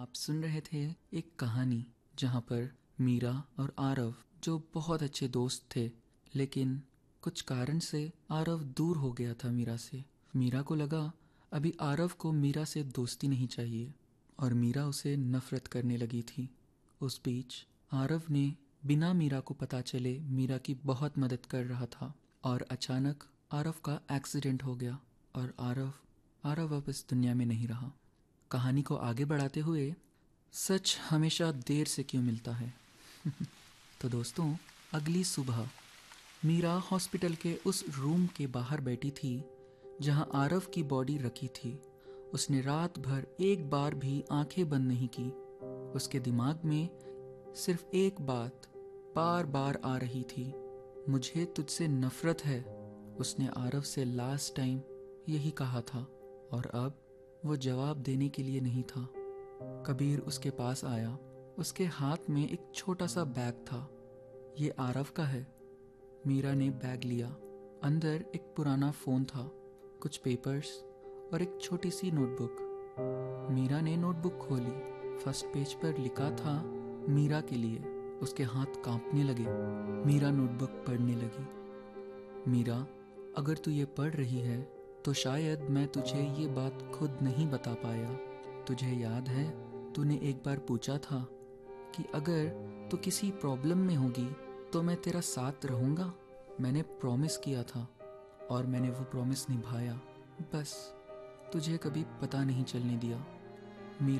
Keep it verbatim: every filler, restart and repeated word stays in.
आप सुन रहे थे एक कहानी जहाँ पर मीरा और आरव जो बहुत अच्छे दोस्त थे, लेकिन कुछ कारण से आरव दूर हो गया था मीरा से। मीरा को लगा अभी आरव को मीरा से दोस्ती नहीं चाहिए और मीरा उसे नफरत करने लगी थी। उस बीच आरव ने बिना मीरा को पता चले मीरा की बहुत मदद कर रहा था और अचानक आरव का एक्सीडेंट हो गया और आरव आरव अब इस दुनिया में नहीं रहा। कहानी को आगे बढ़ाते हुए, सच हमेशा देर से क्यों मिलता है। तो दोस्तों, अगली सुबह मीरा हॉस्पिटल के उस रूम के बाहर बैठी थी जहां आरव की बॉडी रखी थी। उसने रात भर एक बार भी आंखें बंद नहीं की। उसके दिमाग में सिर्फ एक बात बार बार आ रही थी, मुझे तुझसे नफरत है। उसने आरव से लास्ट टाइम यही कहा था और अब वो जवाब देने के लिए नहीं था। कबीर उसके पास आया। उसके हाथ में एक छोटा सा बैग था। ये आरव का है। मीरा ने बैग लिया। अंदर एक पुराना फ़ोन था, कुछ पेपर्स और एक छोटी सी नोटबुक। मीरा ने नोटबुक खोली। फर्स्ट पेज पर लिखा था मीरा के लिए। उसके हाथ कांपने लगे। मीरा नोटबुक पढ़ने लगी। मीरा, अगर तू ये पढ़ रही है तो शायद मैं तुझे ये बात खुद नहीं बता पाया। तुझे याद है तूने एक बार पूछा था कि अगर तू किसी प्रॉब्लम में होगी तो मैं तेरा साथ रहूँगा। मैंने प्रॉमिस किया था और मैंने वो प्रॉमिस निभाया। बस तुझे कभी पता नहीं चलने दिया।